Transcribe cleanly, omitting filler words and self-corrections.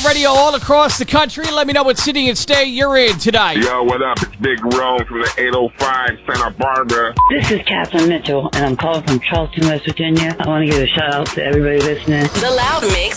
Radio all across the country. Let me know what city and state you're in tonight. Yo, what up? It's Big Rome from the 805 Santa Barbara. This is Catherine Mitchell, and I'm calling from Charleston, West Virginia. I want to give a shout out to everybody listening. The Loud Mix